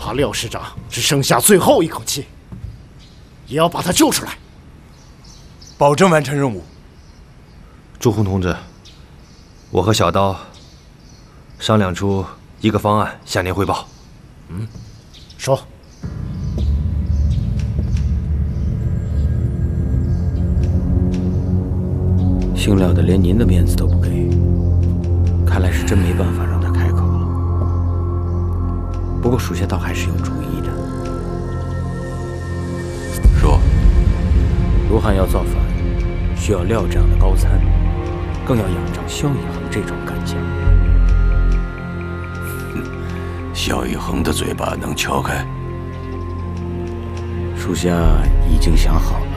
怕廖师长只剩下最后一口气，也要把他救出来。 保证完成任务。 朱红同志，我和小刀商量出一个方案，向您汇报。 说。 姓廖的连您的面子都不给，看来是真没办法让他开口了。不过属下倒还是有主意的。 说， 卢汉要造反，需要廖这样的高参，更要仰仗萧以恒这种干将。 萧以恒的嘴巴能撬开？ 属下已经想好了。